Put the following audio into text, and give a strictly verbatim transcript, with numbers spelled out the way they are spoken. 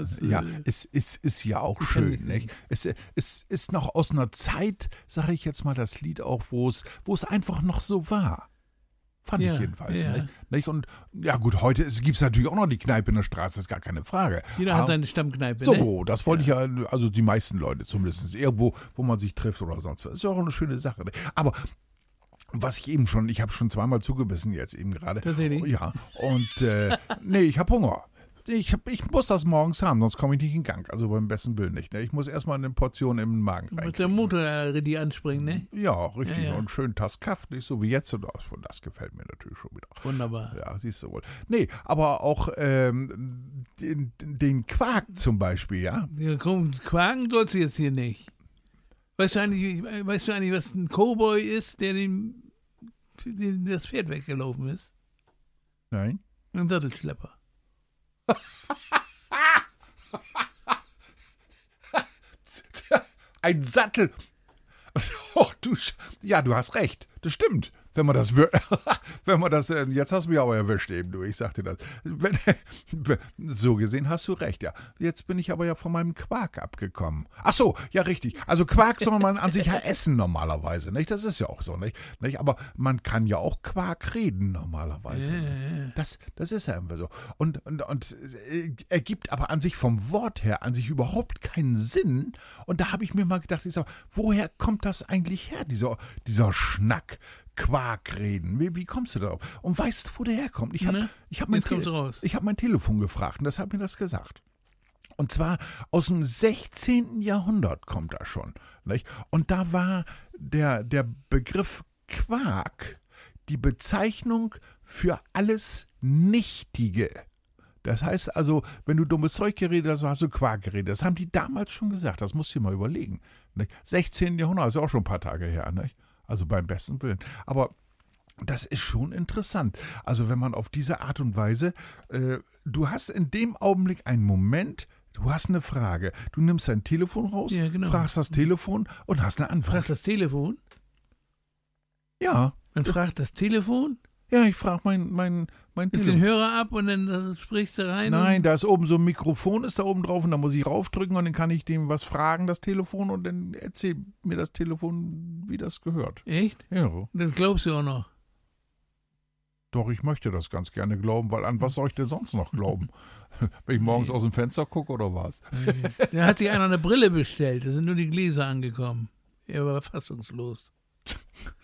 das, ja, äh, es, es ist ja auch schön, nicht? Es, es ist noch aus einer Zeit, sage ich jetzt mal, das Lied auch, wo es, wo es einfach noch so war. Fand Ja, ich jedenfalls, ja. nicht? nicht? Und ja gut, heute gibt es natürlich auch noch die Kneipe in der Straße, ist gar keine Frage. Jeder Aber, hat seine Stammkneipe, So, ne? das wollte ich ja, also die meisten Leute zumindest, irgendwo, wo man sich trifft oder sonst was. Ist ja auch eine schöne Sache. Ne? Aber was ich eben schon, ich habe schon zweimal zugebissen jetzt eben gerade. Tatsächlich? Ja, und äh, nee, ich habe Hunger. Ich, hab, ich muss das morgens haben, sonst komme ich nicht in Gang. Also beim besten Willen nicht. Ne? Ich muss erstmal eine Portion im Magen rein. Mit der Motor äh, richtig anspringen, ne? Ja, richtig. Ja, ja. Und schön Tass Kaff, nicht so wie jetzt. Und das gefällt mir natürlich schon wieder. Wunderbar. Ja, siehst du wohl. Nee, aber auch ähm, den, den Quark zum Beispiel, ja. Ja, komm, quaken sollst du jetzt hier nicht. Weißt du eigentlich, weißt du eigentlich, was ein Cowboy ist, der dem, dem das Pferd weggelaufen ist? Nein. Ein Sattelschlepper. Ein Sattel. Oh, du, Sch- ja, du hast recht. Das stimmt. Wenn man das, wür- wenn man das, äh, jetzt hast du mich aber erwischt eben, du, ich sag dir das. Wenn, so gesehen hast du recht, ja. Jetzt bin ich aber ja von meinem Quark abgekommen. Ach so, ja, richtig. Also Quark soll man an sich ja essen normalerweise, nicht? Das ist ja auch so, nicht? nicht? Aber man kann ja auch Quark reden normalerweise. Ja. Das, das ist ja immer so. Und, und, und äh, ergibt aber an sich vom Wort her an sich überhaupt keinen Sinn. Und da habe ich mir mal gedacht, ich sag, woher kommt das eigentlich her, dieser, dieser Schnack? Quark reden. Wie, wie kommst du darauf? Und weißt du, wo der herkommt? Ich habe Ne? ich hab mein, Jetzt kommt's Te- raus. ich hab mein Telefon gefragt und das hat mir das gesagt. Und zwar aus dem sechzehnten. Jahrhundert kommt das schon. Nicht? Und da war der, der Begriff Quark die Bezeichnung für alles Nichtige. Das heißt also, wenn du dummes Zeug geredet hast, hast du Quark geredet. Das haben die damals schon gesagt. Das musst du dir mal überlegen. Nicht? sechzehnten. Jahrhundert, ist ja auch schon ein paar Tage her. Nicht? Also beim besten Willen. Aber das ist schon interessant. Also wenn man auf diese Art und Weise, äh, du hast in dem Augenblick einen Moment, du hast eine Frage. Du nimmst dein Telefon raus, Ja, genau. fragst das Telefon und hast eine Antwort. Fragt das Telefon? Ja, Man fragt das Telefon, ja, ich frage mein, mein, mein nimmst den Telefon. Hörer ab und dann äh, sprichst du rein. Nein, da ist oben so ein Mikrofon, ist da oben drauf und da muss ich raufdrücken und dann kann ich dem was fragen, das Telefon, und dann erzählt mir das Telefon, wie das gehört. Und, echt? Ja, Das glaubst du auch noch. doch, ich möchte das ganz gerne glauben, weil an was soll ich denn sonst noch glauben? Wenn ich morgens aus dem Fenster gucke oder was? Da hat sich einer eine Brille bestellt, da sind nur die Gläser angekommen. Er war fassungslos.